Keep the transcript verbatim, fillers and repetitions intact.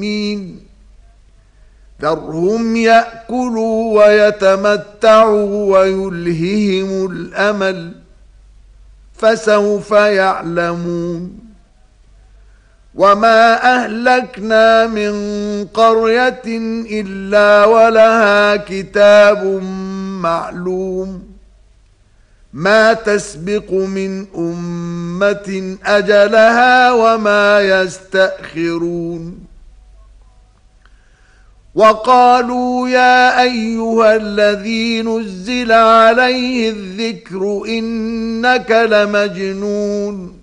مين ذرهم يأكلوا ويتمتعوا ويلههم الأمل فسوف يعلمون وما أهلكنا من قرية إلا ولها كتاب معلوم ما تسبق من أمة أجلها وما يستأخرون وقالوا يا أيها الذي نزل عليه الذكر إنك لمجنون